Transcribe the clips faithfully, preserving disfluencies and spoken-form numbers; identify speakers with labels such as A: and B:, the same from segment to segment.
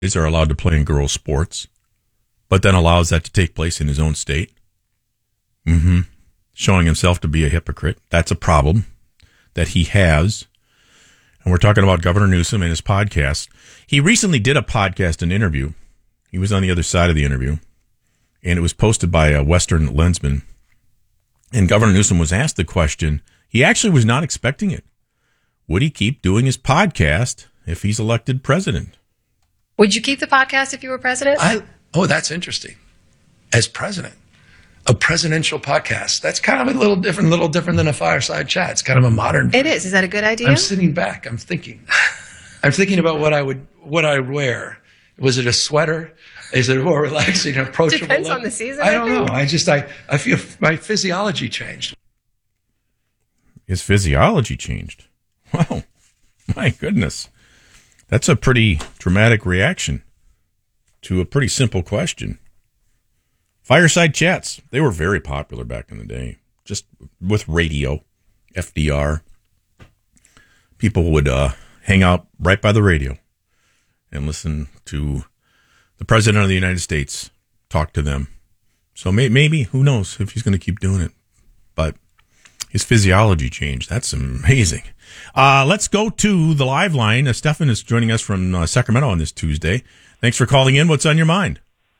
A: are allowed to play in girls' sports, but then allows that to take place in his own state. Mm-hmm. Showing himself to be a hypocrite. That's a problem that he has. And we're talking about Governor Newsom and his podcast. He recently did a podcast, an interview. He was on the other side of the interview, and it was posted by a Western Lensman. And Governor Newsom was asked the question, he actually was not expecting it. Would he keep doing his podcast if he's elected president?
B: Would you keep the podcast if you were president?
C: I, oh, that's interesting. As president, a presidential podcast. That's kind of a little different, little different than a fireside chat. It's kind of a modern.
B: It is. Is that a good idea?
C: I'm sitting back. I'm thinking. I'm thinking about what I would, what I would wear. Was it a sweater? Is it a more relaxing, approachable?
B: Depends
C: look?
B: on the season.
C: I don't
B: I
C: know. I just, I, I feel my physiology changed.
A: His physiology changed. Wow. My goodness. That's a pretty dramatic reaction to a pretty simple question. Fireside chats. They were very popular back in the day. Just with radio, F D R. People would uh, hang out right by the radio and listen to the President of the United States talk to them. So may- maybe, who knows if he's going to keep doing it. But his physiology changed. That's amazing. Uh, let's go to the live line. Uh, Stefan is joining us from uh, Sacramento on this Tuesday. Thanks for calling in. What's on your mind?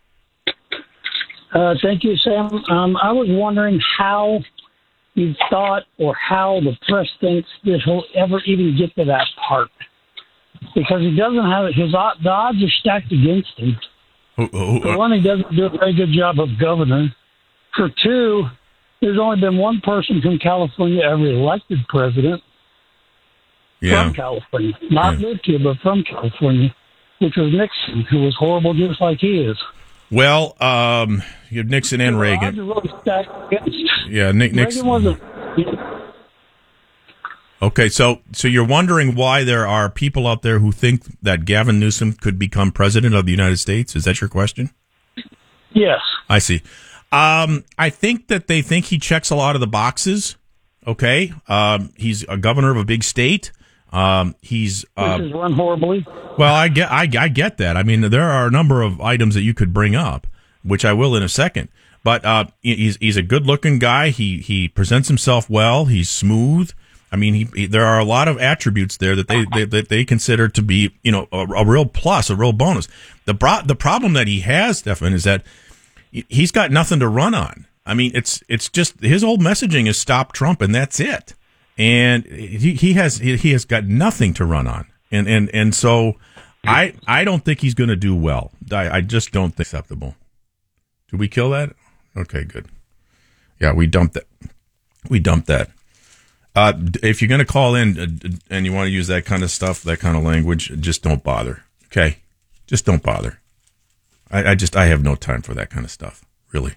D: Uh, thank you, Sam. Um, I was wondering how you thought or how the press thinks this will ever even get to that part. Because he doesn't have it. His, the odds are stacked against him.
A: Oh, oh, oh.
D: For one, he doesn't do a very good job of governing. For two, there's only been one person from California ever elected president.
A: Yeah.
D: From California. Not
A: Yeah.
D: lived here, but from California, which was Nixon, who was horrible just like he is.
A: Well, um, you have Nixon and
D: So the
A: Reagan.
D: odds are really stacked against.
A: Yeah, Nick Nixon.
D: Reagan wasn't.
A: Okay, so so you're wondering why there are people out there who think that Gavin Newsom could become president of the United States? Is that your question?
D: Yes.
A: I see. Um, I think that they think he checks a lot of the boxes. Okay, um, he's a governor of a big state. Um, he's uh,
D: Which is run horribly.
A: well, I get I, I get that. I mean, there are a number of items that you could bring up, which I will in a second. But uh, he's he's a good looking guy. He he presents himself well. He's smooth. I mean, he, he, there are a lot of attributes there that they, they that they consider to be, you know, a, a real plus, a real bonus. The bro- the problem that he has, Stefan, is that he's got nothing to run on. I mean, it's it's just his old messaging is stop Trump, and that's it. And he, he has he, he has got nothing to run on, and and and so I I don't think he's going to do well. I, I just don't think acceptable. Did we kill that? Okay, good. Yeah, we dumped that. We dumped that. Uh, if you're going to call in uh, and you want to use that kind of stuff, that kind of language, just don't bother. Okay? Just don't bother. I, I just, I have no time for that kind of stuff. Really.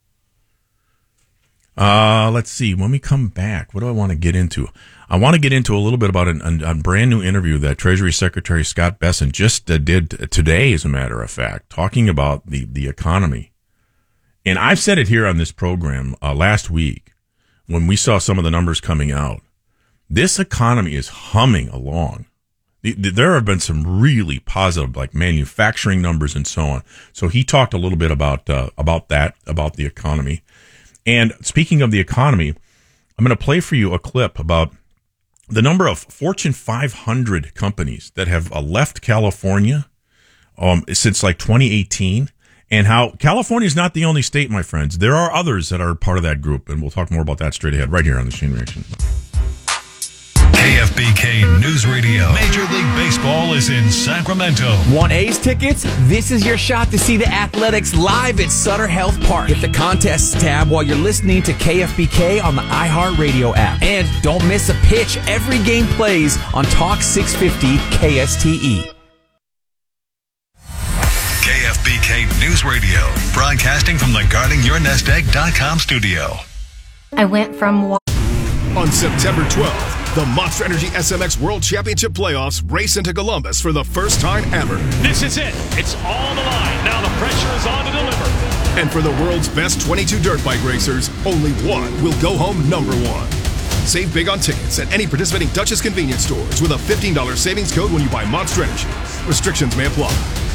A: Uh, let's see. When we come back, what do I want to get into? I want to get into a little bit about an, a, a brand new interview that Treasury Secretary Scott Bessent just uh, did today, as a matter of fact, talking about the, the economy. And I've said it here on this program uh, last week, when we saw some of the numbers coming out. This economy is humming along. There have been some really positive, like manufacturing numbers and so on. So he talked a little bit about uh, about that, about the economy. And speaking of the economy, I'm going to play for you a clip about the number of Fortune five hundred companies that have uh, left California um, since like twenty eighteen. And how California is not the only state, my friends. There are others that are part of that group, and we'll talk more about that straight ahead right here on the Shane Reaction.
E: K F B K News Radio. Major League Baseball is in Sacramento.
F: Want A's tickets? This is your shot to see the Athletics live at Sutter Health Park. Hit the contests tab while you're listening to K F B K on the iHeartRadio app. And don't miss a pitch. Every game plays on Talk six fifty K S T E.
E: K F B K News Radio, broadcasting from the guarding your nest egg dot com studio.
G: I went from...
H: On September twelfth, the Monster Energy S M X World Championship Playoffs race into Columbus for the first time ever.
I: This is it. It's all the line. Now the pressure is on to deliver.
H: And for the world's best twenty-two dirt bike racers, only one will go home number one. Save big on tickets at any participating Dutchess convenience stores with a fifteen dollars savings code when you buy Monster Energy. Restrictions may apply.